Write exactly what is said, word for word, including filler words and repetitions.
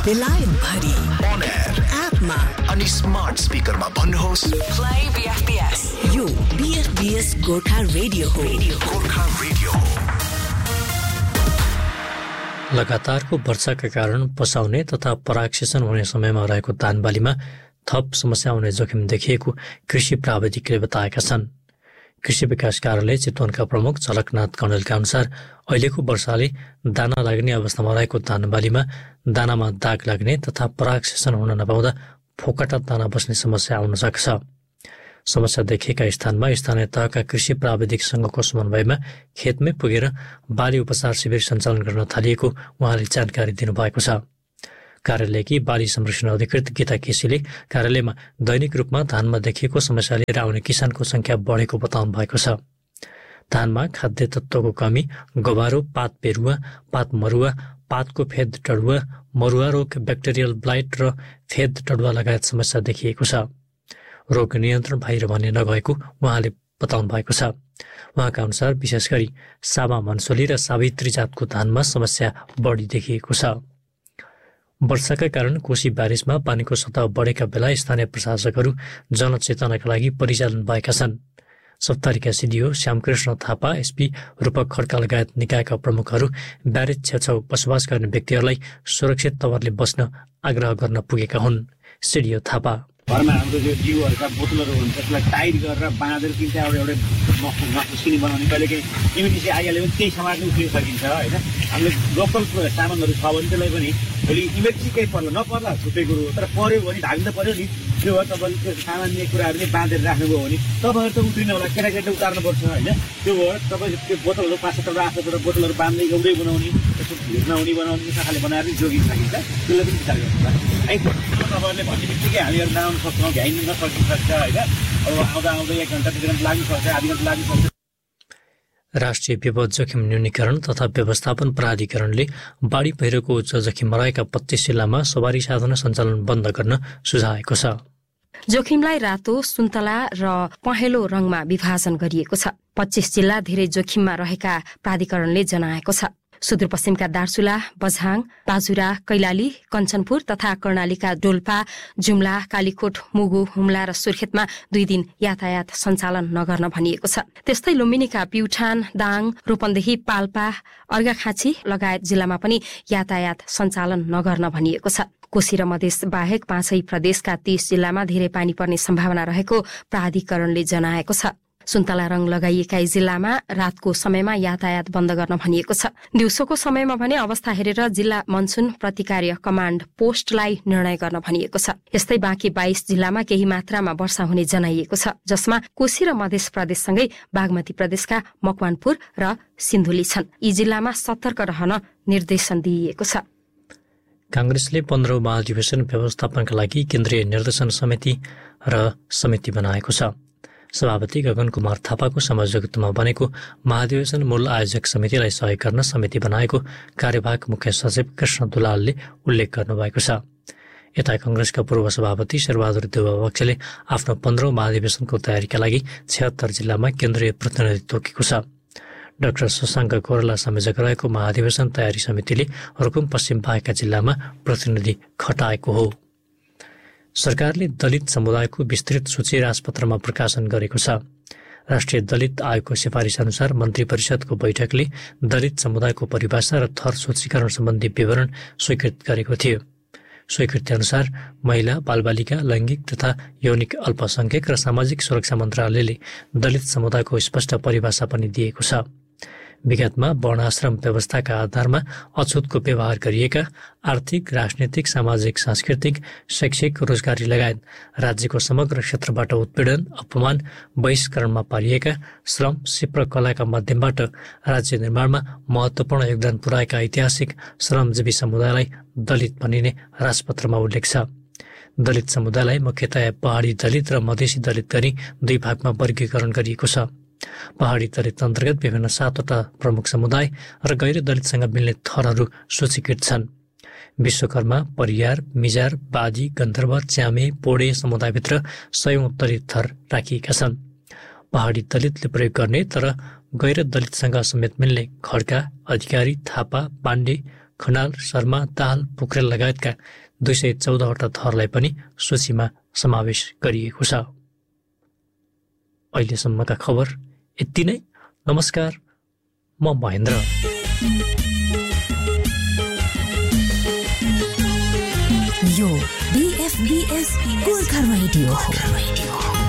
बेलायत भरि on air एपमा अनि स्मार्ट स्पिकरमा भन्नुहोस् प्ले बीएफपीएस। यो बीएफपीएस गोर्खा रेडियो हो। गोर्खा रेडियो हो। लगातारको वर्षाका कारण पसाउने तथा परागसेचन हुने समयमा रहेको धान बालीमा थप समस्या हुने जोखिम देखिएको कृषि प्राविधिकले बताएका छन्। कृषि विकास कार्यालय चितवनका प्रमुख झलकनाथ कौडेलका अनुसार अहिलेको वर्षाले दाना लाग्ने अवस्थामा रहेको धान बालीमा दानामा दाग लाग्ने तथा परागसेचन हुन नपाउँदा फोकटा दाना बस्ने समस्या आउन सक्छ। समस्या देखिएका स्थानमा स्थानीय तहका कृषि प्राविधिक संघको समन्वयमा खेतमै पुगेर बाली उपचार शिविर सञ्चालन गर्न थालिएको उहाँले जानकारी दिनुभएको छ। कार्यालयकी बाली संरक्षण अधिकृत गीता केसीले कार्यालयमा दैनिक रूपमा धानमा देखिएको समस्या लिएर आउने किसानको संख्या बढेको बताउनु भएको छ। धानमा खाद्य तत्त्वको कमी, गबारो, पात पेरुवा, पात मरुवा, पातको फेद टडुवा, मरुवा रोग, ब्याक्टेरियल ब्लाइट र फेद टडुवा लगायत समस्या देखिएको छ। रोग नियन्त्रण बाहिर भन्ने नगएको उहाँले बताउनु भएको छ। उहाँका अनुसार विशेष गरी साबा मनसोली र सावित्री जातको धानमा समस्या बढी देखिएको छ। वर्षाका कारण कोशी बारिसमा पानीको सतह बढेका बेला स्थानीय प्रशासकहरू जनचेतनाका लागि परिचालन भएका छन्। सप्तरीका सिडिओ श्यामकृष्ण थापा, एसपी रूपक खड्का लगायत निकायका प्रमुखहरू ब्यारेज छेउछाउ बसोबास गर्ने व्यक्तिहरूलाई सुरक्षित तवरले बस्न आग्रह गर्न पुगेका हुन्। सिडिओ थापा घरमा हाम्रो जो जिउहरूका बोतलहरू हुन्छ त्यसलाई टाइट गरेर बाँधेर तिन चारवटा एउटै मसिनी बनाउने, कहिले काहीँ इम्युनिटी आइहाल्यो भने त्यही समाजले उफ्रिन सकिन्छ होइन। हामीले लोकल सामानहरू छ भने त्यसलाई पनि भोलि इमर्जेन्सी केही पर्ला नपर्ला छुट्टै कुरो, तर पऱ्यो भने ढाक्नु त पऱ्यो नि। त्यो भएर तपाईँले त्यो सामान्य कुराहरू नै बाँधेर राख्नुभयो भने तपाईँहरू त उफ्रिन होला, केटाकेटी उतार्नुपर्छ होइन। त्यो भएर तपाईँले त्यो बोतलहरू पाँच सत्तरवटा आठ सत्तरवटा बोतलहरू बाँध्दै एउटै बनाउने, त्यसको भिड नहुने बनाउने, खाले बनाएर जोगिन सकिन्छ। त्यसलाई पनि विचार गर्नुपर्छ। तपाईँहरूले भन्ने बित्तिकै हामीहरू नआउनु सक्छौँ, भ्याइनु नसकिन सक्छ होइन। अब आउँदा आउँदा एक घन्टा दुई घन्टा लाग्नु सक्छ, आधी घन्टा लाग्नु सक्छ। राष्ट्रिय विपद जोखिम न्यूनीकरण तथा व्यवस्थापन प्राधिकरणले बाढी पहिरोको उच्च जोखिममा रहेका पच्चीस जिल्लामा सवारी साधन सञ्चालन बन्द गर्न सुझाएको छ। जोखिमलाई रातो, सुन्तला र पहेँलो रङमा विभाजन गरिएको छ। पच्चीस जिल्ला धेरै जोखिममा रहेका प्राधिकरणले जनाएको छ। सुदूरपश्चिमका दार्चुला, बझाङ, बाजुरा, कैलाली, कञ्चनपुर तथा कर्णालीका डोल्पा, जुम्ला, कालीकोट, मुगु, हुम्ला र सुर्खेतमा दुई दिन यातायात सञ्चालन नगर्न भनिएको छ। त्यस्तै लुम्बिनीका प्युठान, दाङ, रूपन्देही, पाल्पा, अर्घाखाँची लगायत जिल्लामा पनि यातायात सञ्चालन नगर्न भनिएको छ। कोशी र मधेस बाहेक पाँचै प्रदेशका तीस जिल्लामा धेरै पानी पर्ने सम्भावना रहेको प्राधिकरणले जनाएको छ। सुन्तला रङ लगाइएका जिल्लामा रातको समयमा यातायात बन्द गर्न भनिएको छ। दिउँसोको समयमा भने अवस्था हेरेर जिल्ला मनसुन प्रतिकार्य कमाण्ड पोस्टलाई निर्णय गर्न भनिएको छ। यस्तै बाँकी बाइस जिल्लामा केही मात्रामा वर्षा हुने जनाइएको छ, जसमा कोशी र मधेस प्रदेशसँगै बागमती प्रदेशका मकवानपुर र सिन्धुली छन्। यी जिल्लामा सतर्क रहन निर्देशन दिइएको छ। कांग्रेसले पन्ध्रौं महाधिवेशन व्यवस्थापनका लागि केन्द्रीय निर्देशन समिति र समिति बनाएको छ। सभापति गगन कुमार थापाको संयोजकत्वमा बनेको महाधिवेशन मूल आयोजक समितिलाई सहयोग गर्न समिति बनाएको कार्यवाहक मुख्य सचिव कृष्ण दुलालले उल्लेख गर्नुभएको छ। यता कंग्रेसका पूर्व सभापति शेरबहादुर देउवाबक्सेले आफ्नो पन्ध्रौं महाधिवेशनको तयारीका लागि छिहत्तर जिल्लामा केन्द्रीय प्रतिनिधि तोकेको छ। डाक्टर शशाङ्क कोइराला संयोजक रहेको महाधिवेशन तयारी समितिले रुकुम पश्चिम बाहेकका जिल्लामा प्रतिनिधि खटाएको हो। सरकारले दलित समुदायको विस्तृत सूची राजपत्रमा प्रकाशन गरेको छ। राष्ट्रिय दलित आयोगको सिफारिस अनुसार मन्त्री परिषदको बैठकले दलित समुदायको परिभाषा र थर सूचीकरण सम्बन्धी विवरण स्वीकृत गरेको थियो। स्वीकृति अनुसार महिला, बालबालिका, लैङ्गिक तथा यौनिक अल्पसंख्यक र सामाजिक सुरक्षा मन्त्रालयले दलित समुदायको स्पष्ट परिभाषा पनि दिएको छ। विगतमा वर्णाश्रम व्यवस्थाका आधारमा अछुतको व्यवहार गरिएका आर्थिक, राजनीतिक, सामाजिक, सांस्कृतिक, शैक्षिक, रोजगारी लगायत राज्यको समग्र क्षेत्रबाट उत्पीडन, अपमान, बहिष्करणमा पारिएका श्रम, सिप र कलाका माध्यमबाट राज्य निर्माणमा महत्त्वपूर्ण योगदान पुर्याएका ऐतिहासिक श्रमजीवी समुदायलाई दलित भनिने राजपत्रमा उल्लेख छ। दलित समुदायलाई मुख्यतया पहाडी दलित र मधेसी दलित गरी दुई भागमा वर्गीकरण गरिएको छ। पहाडी दलित अन्तर्गत विभिन्न सातवटा प्रमुख समुदाय र गैर दलितसँग मिल्ने थरहरू सूचीकृत छन्। विश्वकर्मा, परियार, मिजार, बाजी, गन्धर्व, च्यामे, पोडे समुदायभित्र सयौं दलित थर राखिएका छन्। पहाडी दलितले प्रयोग गर्ने तर गैर दलितसँग समेत मिल्ने खड्का, अधिकारी, थापा, पाण्डे, खनाल, शर्मा, दाहाल, पोखरेल लगायतका दुई सय चौधवटा थरलाई पनि सूचीमा समावेश गरिएको छ। अहिलेसम्मका खबर यति नै। नमस्कार, म महेन्द्र। यो बीएफबीएस गोर्खा रेडियो हो।